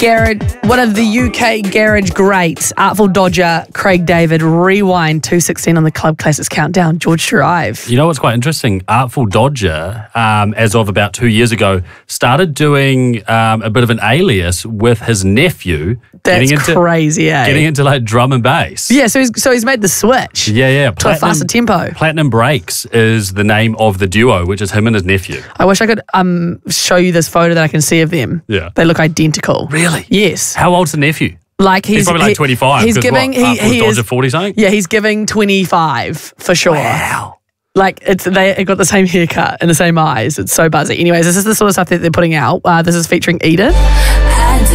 One of the UK garage greats, Artful Dodger, Craig David, Rewind, 216 on the Club Classics Countdown, George Drive. You know what's quite interesting? Artful Dodger, as of about 2 years ago, started doing a bit of an alias with his nephew. That's crazy, eh? Getting into like drum and bass. Yeah, so he's made the switch. Yeah. To a faster tempo. Platinum Breaks is the name of the duo, which is him and his nephew. I wish I could show you this photo that I can see of them. Yeah. They look identical. Really? Yes. How old's the nephew? Like he's probably like 25. He's giving he is 40 something. Yeah, he's giving 25 for sure. Wow. Like they got the same haircut and the same eyes. It's so buzzy. Anyways, this is the sort of stuff that they're putting out. This is featuring Eden.